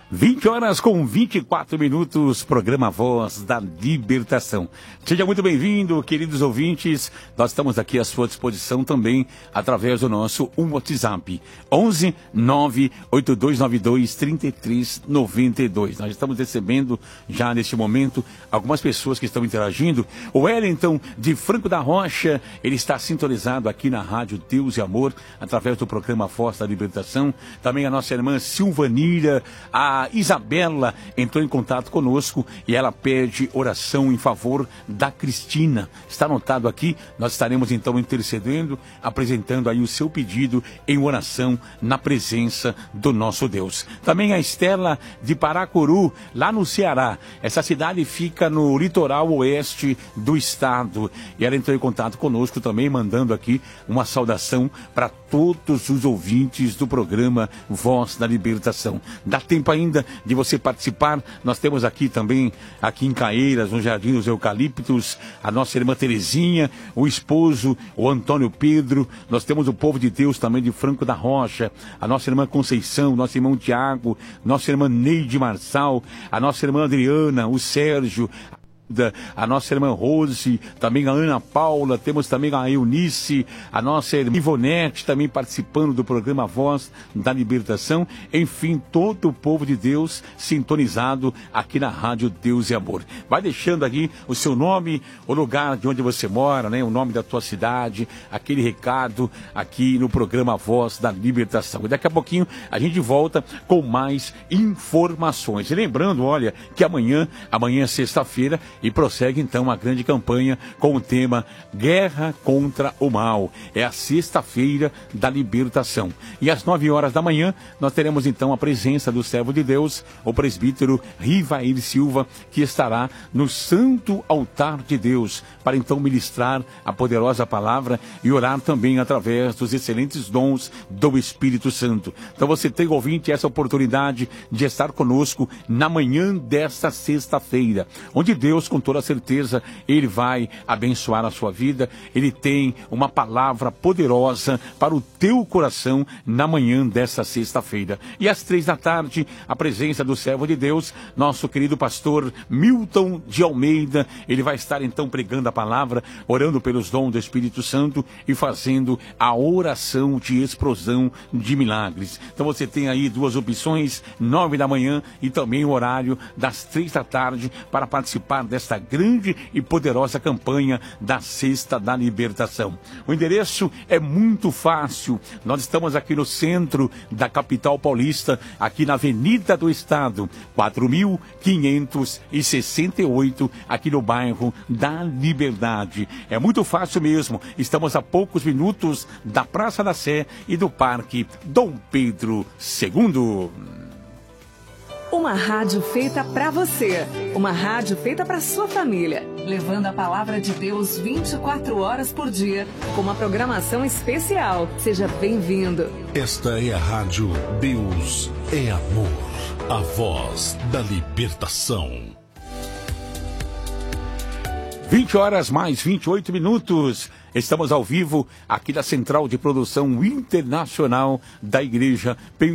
20 horas com 24 minutos, programa Voz da Libertação. Seja muito bem-vindo, queridos ouvintes. Nós estamos aqui à sua disposição também através do nosso WhatsApp. 11 98292 3392. Nós estamos recebendo já neste momento algumas pessoas que estão interagindo. O Wellington de Franco da Rocha, ele está sintonizado aqui na Rádio Deus e Amor, através do programa Voz da Libertação. Também a nossa irmã Silvanira, a Isabela entrou em contato conosco e ela pede oração em favor da Cristina. Está anotado aqui, nós estaremos então intercedendo, apresentando aí o seu pedido em oração na presença do nosso Deus. Também a Estela de Paracuru, lá no Ceará. Essa cidade fica no litoral oeste do estado. E ela entrou em contato conosco também, mandando aqui uma saudação para todos os ouvintes do programa Voz da Libertação. Dá tempo ainda de você participar. Nós temos aqui também, aqui em Caeiras, no Jardim dos Eucaliptos, a nossa irmã Terezinha, o esposo, o Antônio Pedro. Nós temos o povo de Deus também de Franco da Rocha, a nossa irmã Conceição, nosso irmão Tiago, nossa irmã Neide Marçal, a nossa irmã Adriana, o Sérgio, a nossa irmã Rose, também a Ana Paula, temos também a Eunice, a nossa irmã Ivonete também participando do programa Voz da Libertação. Enfim, todo o povo de Deus sintonizado aqui na Rádio Deus e Amor. Vai deixando aqui o seu nome, o lugar de onde você mora, né? O nome da tua cidade, aquele recado aqui no programa Voz da Libertação. E daqui a pouquinho a gente volta com mais informações. E lembrando, olha, que amanhã é sexta-feira, e prossegue então a grande campanha com o tema Guerra contra o Mal. É a sexta-feira da libertação. E às 9 horas da manhã nós teremos então a presença do servo de Deus, o presbítero Rivair Silva, que estará no santo altar de Deus para então ministrar a poderosa palavra e orar também através dos excelentes dons do Espírito Santo. Então você tem, ouvinte, essa oportunidade de estar conosco na manhã desta sexta-feira, onde Deus, com toda certeza, Ele vai abençoar a sua vida. Ele tem uma palavra poderosa para o teu coração na manhã dessa sexta-feira. E às 3 da tarde, a presença do servo de Deus, nosso querido pastor Milton de Almeida. Ele vai estar então pregando a palavra, orando pelos dons do Espírito Santo e fazendo a oração de explosão de milagres. Então você tem aí duas opções, 9 da manhã e também o horário das 3 da tarde, para participar desta grande e poderosa campanha da Sexta da Libertação. O endereço é muito fácil. Nós estamos aqui no centro da capital paulista, aqui na Avenida do Estado, 4.568, aqui no bairro da Liberdade. É muito fácil mesmo. Estamos a poucos minutos da Praça da Sé e do Parque Dom Pedro II. Uma rádio feita para você, uma rádio feita para sua família, levando a palavra de Deus 24 horas por dia, com uma programação especial. Seja bem-vindo. Esta é a Rádio Deus é Amor, a voz da libertação. 20 horas mais 28 minutos. Estamos ao vivo aqui da Central de Produção Internacional da Igreja